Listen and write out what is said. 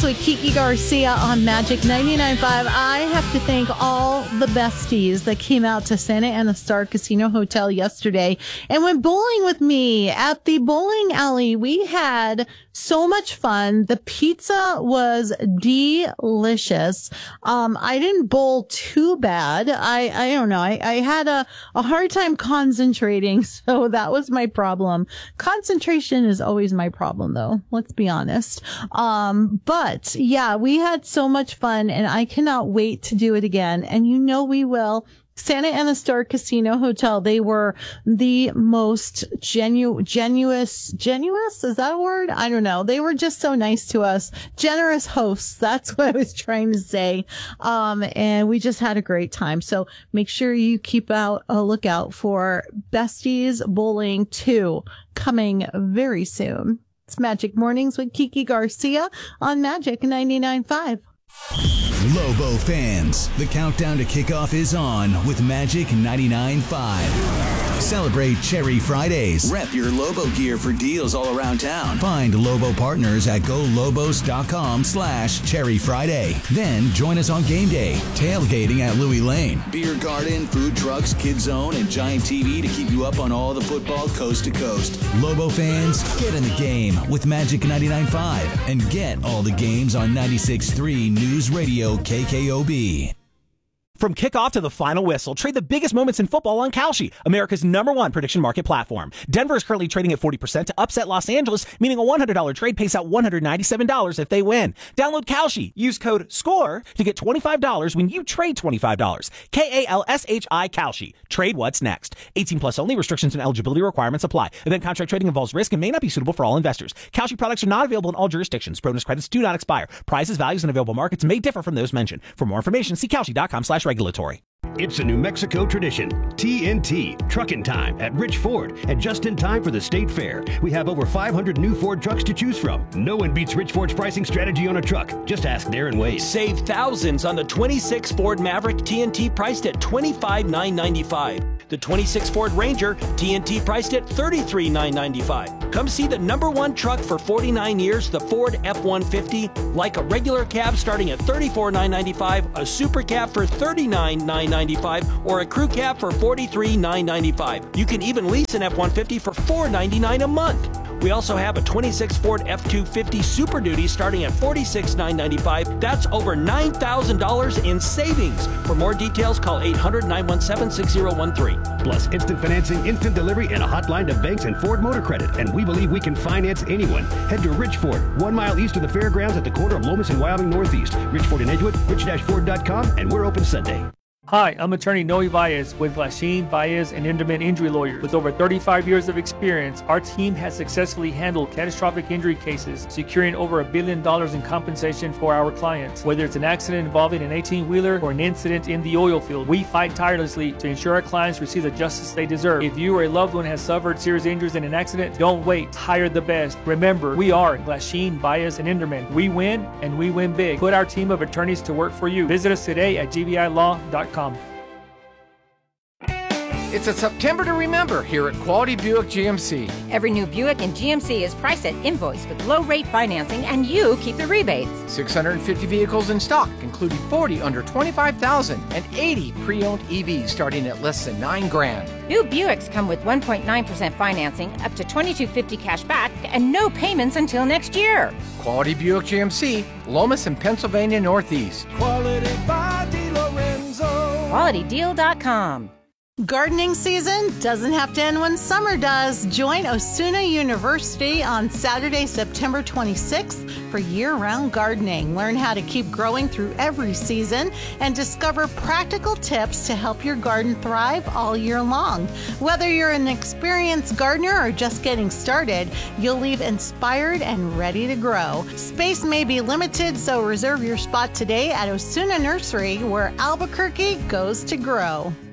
with Kiki Garcia on Magic 99.5. I have to thank all the besties that came out to Santa Ana Star Casino Hotel yesterday and went bowling with me at the bowling alley. We had so much fun. The pizza was delicious. I didn't bowl too bad. I don't know. I had a hard time concentrating, so that was my problem. Concentration is always my problem, though. Let's be honest. But yeah, we had so much fun and I cannot wait to do it again. And you know we will. Santa Ana Star Casino Hotel, they were the most genuous, is that a word? I don't know. They were just so nice to us. Generous hosts. That's what I was trying to say. And we just had a great time. So make sure you keep a lookout for Besties Bowling 2 coming very soon. It's Magic Mornings with Kiki Garcia on Magic 99.5. Lobo fans, the countdown to kickoff is on with Magic 99.5. Celebrate Cherry Fridays. Rep your Lobo gear for deals all around town. Find Lobo partners at golobos.com/Cherry Friday. Then join us on game day, tailgating at Louis Lane. Beer garden, food trucks, Kid Zone, and giant TV to keep you up on all the football coast to coast. Lobo fans, get in the game with Magic 99.5 and get all the games on 96.3 News Radio KKOB. From kickoff to the final whistle, trade the biggest moments in football on Kalshi, America's #1 prediction market platform. Denver is currently trading at 40% to upset Los Angeles, meaning a $100 trade pays out $197 if they win. Download Kalshi. Use code SCORE to get $25 when you trade $25. KALSHI Kalshi. Trade what's next. 18 plus only. Restrictions and eligibility requirements apply. Event contract trading involves risk and may not be suitable for all investors. Kalshi products are not available in all jurisdictions. Bonus credits do not expire. Prices, values, and available markets may differ from those mentioned. For more information, see Kalshi.com/regulatory. It's a New Mexico tradition. TNT, Truckin' Time at Rich Ford, and just in time for the State Fair. We have over 500 new Ford trucks to choose from. No one beats Rich Ford's pricing strategy on a truck. Just ask Darren Wade. Save thousands on the 26 Ford Maverick TNT priced at $25,995. The 26 Ford Ranger TNT priced at $33,995. Come see the #1 truck for 49 years, the Ford F-150, like a regular cab starting at $34,995, a super cab for $39,995, or a crew cab for $43,995. You can even lease an F-150 for $499 a month. We also have a 26 Ford F-250 Super Duty starting at $46,995. That's over $9,000 in savings. For more details, call 800-917-6013. Plus, instant financing, instant delivery, and a hotline to banks and Ford Motor Credit. And we believe we can finance anyone. Head to Rich Ford, 1 mile east of the fairgrounds at the corner of Lomas and Wyoming Northeast. Rich Ford in Edgewood, rich-ford.com, and we're open Sunday. Hi, I'm attorney Noe Baez with Glasheen, Baez, and Inderman Injury Lawyers. With over 35 years of experience, our team has successfully handled catastrophic injury cases, securing over $1 billion in compensation for our clients. Whether it's an accident involving an 18-wheeler or an incident in the oil field, we fight tirelessly to ensure our clients receive the justice they deserve. If you or a loved one has suffered serious injuries in an accident, don't wait. Hire the best. Remember, we are Glasheen, Baez, and Inderman. We win, and we win big. Put our team of attorneys to work for you. Visit us today at gbilaw.com. It's a September to remember here at Quality Buick GMC. Every new Buick in GMC is priced at invoice with low-rate financing, and you keep the rebates. 650 vehicles in stock, including 40 under $25,000 and 80 pre-owned EVs starting at less than $9,000. New Buicks come with 1.9% financing, up to $2,250 cash back, and no payments until next year. Quality Buick GMC, Lomas and Pennsylvania Northeast. Quality by DiLorenzo. QualityDeal.com. Gardening season doesn't have to end when summer does. Join Osuna University on Saturday, September 26th for year-round gardening. Learn how to keep growing through every season and discover practical tips to help your garden thrive all year long. Whether you're an experienced gardener or just getting started, you'll leave inspired and ready to grow. Space may be limited, so reserve your spot today at Osuna Nursery, where Albuquerque goes to grow.